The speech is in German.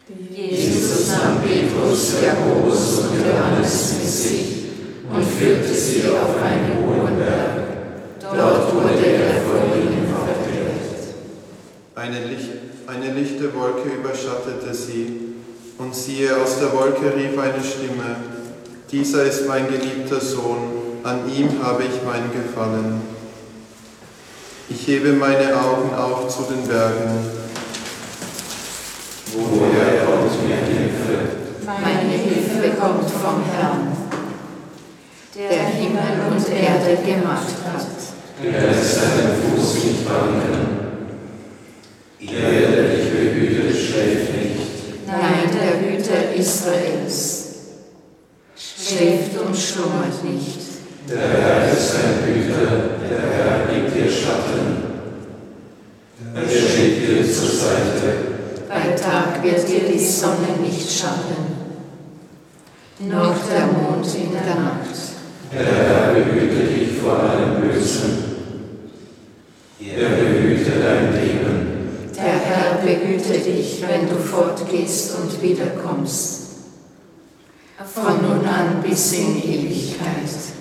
Jesus nahm Petrus, Jakobus und Johannes mit sich und führte sie auf einen hohen Berg. Dort wurde er vor ihnen verklärt. Eine lichte Wolke überschattete sie, und siehe, aus der Wolke rief eine Stimme: Dieser ist mein geliebter Sohn, an ihm habe ich mein Gefallen. Ich hebe meine Augen auf zu den Bergen. Woher kommt mir Hilfe? Meine Hilfe kommt vom Herrn, der Himmel und Erde gemacht hat. Er lässt seinen Fuß nicht wanken. Der dich behütet, schläft nicht. Nein, der Hüter Israels schläft und schlummert nicht. Der Herr ist dein Hüter, der Herr gibt dir Schatten. Er steht dir zur Seite. Bei Tag wird dir die Sonne nicht schaden, noch der Mond in der Nacht. Der Herr behüte dich vor allem Bösen. Er behüte dein Leben. Der Herr behüte dich, wenn du fortgehst und wiederkommst, von nun an bis in Ewigkeit.